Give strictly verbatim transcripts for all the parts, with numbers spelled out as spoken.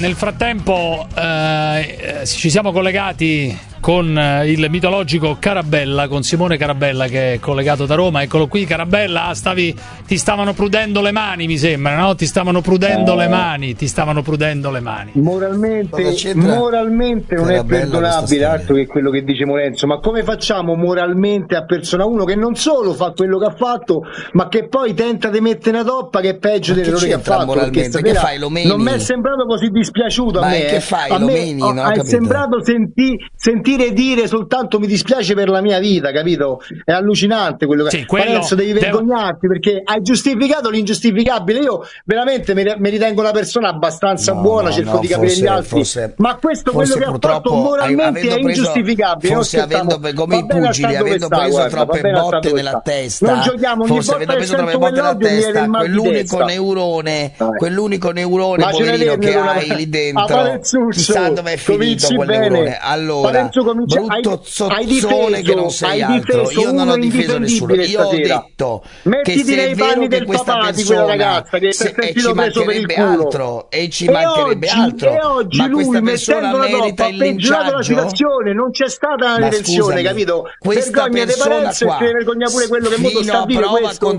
nel frattempo eh, ci siamo collegati con il mitologico Carabella, con Simone Carabella che è collegato da Roma. Eccolo qui, Carabella, stavi, ti stavano prudendo le mani, mi sembra, no? Ti stavano prudendo eh. le mani, ti stavano prudendo le mani. Moralmente, moralmente non è perdonabile altro che quello che dice Morenzo, ma come facciamo moralmente a persona uno che non solo fa quello che ha fatto, ma che poi tenta di mettere una toppa che è peggio dell'errore che ha fatto? Moralmente? Che fai, Lomeni? Non mi è sembrato così dispiaciuto a ma me. Che fai, a Lomeni? me, non è ho sembrato senti, sentire dire soltanto mi dispiace per la mia vita, capito? È allucinante quello che sì, quello Parenzo, devi vergognarti devo... perché hai giustificato l'ingiustificabile. Io veramente mi, mi ritengo una persona abbastanza no, buona, no, cerco no, di capire forse, gli altri, forse, ma questo quello che ha fatto moralmente è ingiustificabile. Forse avendo come i pugili, avendo sta, preso guarda, troppe botte nella testa, non giochiamo, forse avendo preso troppe botte nella testa, quell'unico neurone, quell'unico neurone poverino che hai lì dentro, chissà dove è finito quel neurone. Allora, brutto zozzone che non sei altro. Io non ho difeso nessuno, io ho detto che se è vero che questa persona e ci mancherebbe altro e ci mancherebbe altro, ma questa persona merita il linciaggio. Non c'è stata una redenzione, capito? Questa persona qua vergogna pure quello che molto sta a dire questo.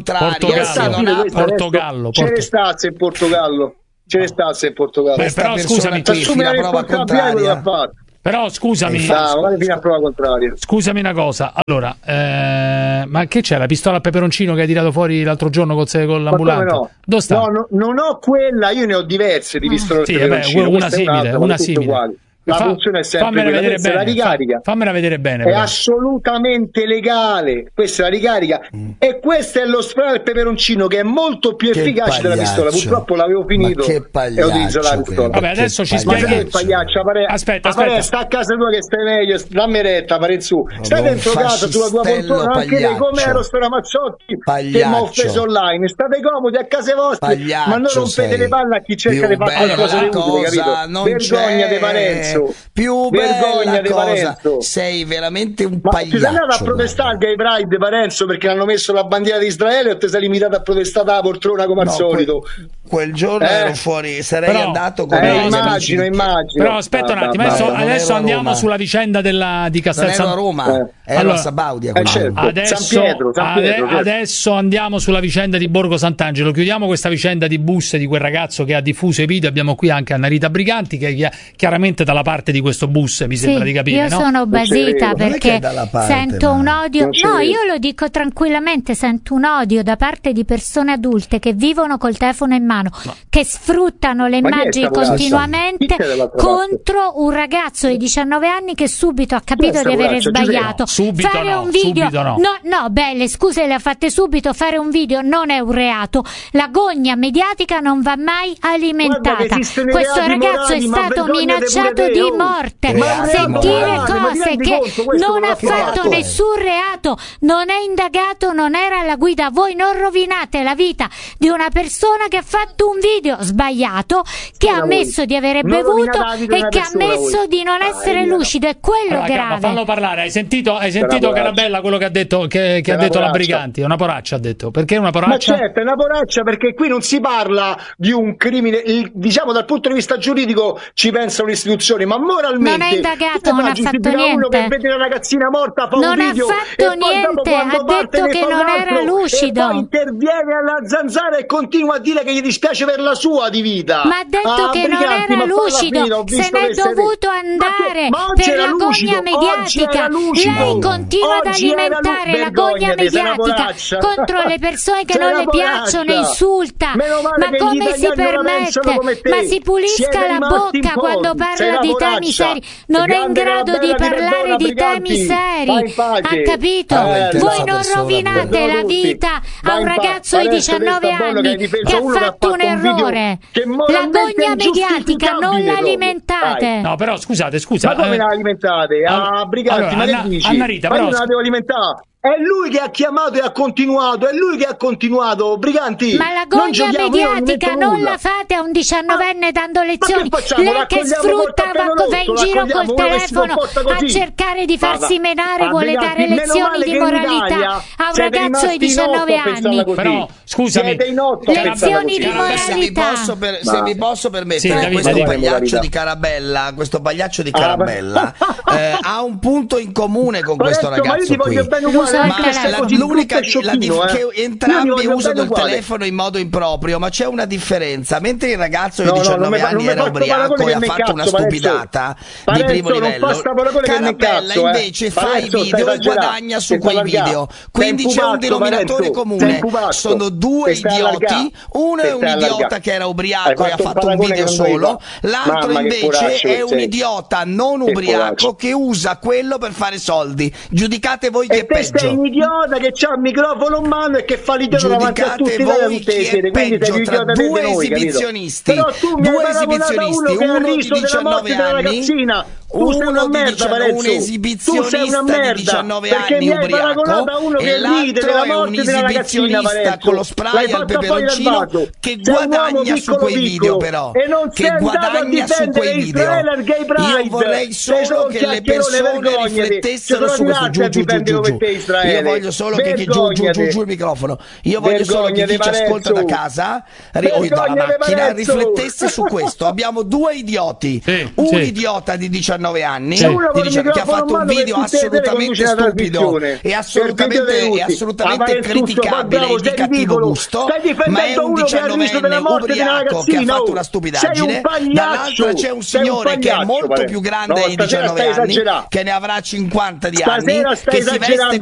Portogallo, ce ne stasse in Portogallo, ce ne stasse in Portogallo. Però scusami, fino a prova contraria. Però scusami, ah, fino a prova contraria. Scusami una cosa, allora, eh, ma che c'è la pistola a peperoncino che hai tirato fuori l'altro giorno con, con l'ambulante? No? Dove sta? No, no, non ho quella, io ne ho diverse di pistola a sì, peperoncino. Vabbè, una simile, una simile. La Fa, funzione è sempre quella, vedere bene, la ricarica. Fammela vedere bene. È però. Assolutamente legale. Questa è la ricarica. Mm. E questo è lo spray al peperoncino che è molto più che efficace pagliaccio. Della pistola. Purtroppo l'avevo finito. Ma che e ho utilizzato la pistola. Vabbè, adesso ci spieghi. Ma che pagliaccio? Apare... Aspetta, Apare... aspetta. Sta a casa tua che stai meglio. Dammi retta, Parenzu. Stai dentro casa sulla tua poltrona. Anche lei, come ero Ramazzotti che mi ha offeso online. State comodi a casa vostre. Pagliaccio ma non rompete sei. le palle a chi cerca più di fare qualcosa di utile, capito? Vergogna di Parenzo. Più vergogna di Parenzo, sei veramente un ma pagliaccio. Ti sei andato a protestare al Gay Pride, Parenzo, perché hanno messo la bandiera di Israele, o ti sei limitato a protestare alla poltrona come no, al solito? Quel, quel giorno eh? ero fuori, sarei però, andato con eh, immagino, immagino. Però aspetta ah, un attimo, adesso, adesso andiamo sulla vicenda della, di Castel San... Non ero a Roma, eh. ero allora, a Sabaudia. Eh, certo. Adesso, San Pietro, San Pietro, ade- adesso andiamo sulla vicenda di Borgo Sant'Angelo. Chiudiamo questa vicenda di bus di quel ragazzo che ha diffuso i video. Abbiamo qui anche Annarita Briganti, che è chiaramente dalla parte di questo bus, mi sì, sembra di capire. Io no? sono basita perché parte, sento ma... un odio. No, io lo dico tranquillamente, sento un odio da parte di persone adulte che vivono col telefono in mano, no. che sfruttano le immagini continuamente contro un ragazzo di diciannove anni che subito ha capito di avere sbagliato. No, subito fare no, un video, no. no, no, beh, le scuse le ha fatte subito. Fare un video non è un reato. La gogna mediatica non va mai alimentata. Questo ragazzo morali, è stato minacciato di morte. Reati Sentire morali. cose che non ha fatto nessun reato, non è indagato, non era alla guida. Voi non rovinate la vita di una persona che ha fatto un video sbagliato, che ha ammesso di avere bevuto e che ha ammesso di non essere lucido. È quello allora, grave. Cappa, fallo parlare. Hai sentito, hai sentito Carabella quello che ha detto, che, che ha detto la Briganti? È una poraccia, ha detto. Perché è una poraccia? Ma certo, è una poraccia, perché qui non si parla di un crimine, il, diciamo dal punto di vista giuridico ci pensano le istituzioni, ma moralmente non è indagato, non ha fatto niente. Uno che vede una ragazzina morta fa non un video ha fatto niente, ha detto che non era lucido. E poi interviene alla zanzara e continua a dire che gli dispiace per la sua di vita. Ma ha detto ah, che non era lucido, se n'è dovuto andare ma che, ma per la gogna mediatica. Lei continua ad alimentare la gogna mediatica contro le persone che non le piacciono, insulta. Ma come si permette? Ma si pulisca la bocca quando parla di temi seri. Non è in grado di parlare di temi seri. Ha capito? Voi non rovinate la vita a un ragazzo di diciannove anni che ha fatto un errore. La gogna mediatica non la alimentate. No, però scusate, scusa. Ma come la alimentate? A Briganti, ma che dici? Annarita, ma però io non la devo alimentare. È lui che ha chiamato e ha continuato, è lui che ha continuato, Briganti. Ma la gogna mediatica non, non la fate a un diciannovenne dando lezioni. Lei che sfrutta, va in giro col telefono a cercare di farsi menare, vuole dare lezioni di moralità a un ragazzo di diciannove anni. Però, scusami, lezioni di moralità. Se mi posso, per, se mi posso permettere, sì, questo pagliaccio di Carabella, questo pagliaccio di Carabella eh, ha un punto in comune con questo ragazzo qui. Ma la, l'unica la dif- eh. che entrambi usano il telefono in modo improprio, ma c'è una differenza. Mentre il ragazzo di no, diciannove no, anni era ubriaco e ha fatto cazzo, una stupidata Parenzo, di primo livello, Carabella invece fa i video e guadagna su quei video. Quindi c'è un denominatore comune. Sono due idioti. Uno è un idiota che era ubriaco e ha fatto un video solo, l'altro invece è un idiota non ubriaco che usa quello per fare soldi. Giudicate voi che è peggio. Sei un idiota che c'ha il microfono in mano e che fa l'idiota davanti a tutti voi chi è peggio tra due noi, esibizionisti due esibizionisti uno, uno di diciannove anni uno di diciannove, un esibizionista di diciannove anni ubriaco e l'altro è un esibizionista con lo spray al peperoncino che guadagna su quei video, però che guadagna su quei video. Io vorrei solo che le persone riflettessero su questo. Giù giù giù giù giù io voglio solo che chi giù giù giù giù il microfono io voglio solo che chi ci ascolta da casa o dalla macchina riflettesse su questo. Abbiamo due idioti, un idiota di diciannove anni sì. di diciannove, che ha fatto un video assolutamente stupido e assolutamente, e assolutamente criticabile e di cattivo gusto, ma è un diciannovenne ubriaco che ha fatto una stupidaggine. Dall'altra c'è un signore che è molto più grande di diciannove anni, che ne avrà cinquanta di anni, che si veste